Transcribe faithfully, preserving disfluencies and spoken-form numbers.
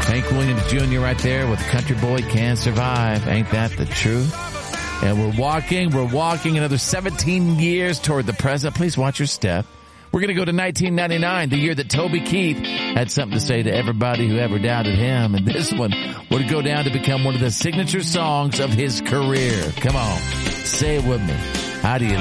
Hank Williams Junior right there with Country Boy Can Survive. Ain't that the truth? And we're walking, we're walking another seventeen years toward the present. Please watch your step. We're going to go to nineteen ninety-nine, the year that Toby Keith had something to say to everybody who ever doubted him. And this one would go down to become one of the signature songs of his career. Come on, say it with me. How do you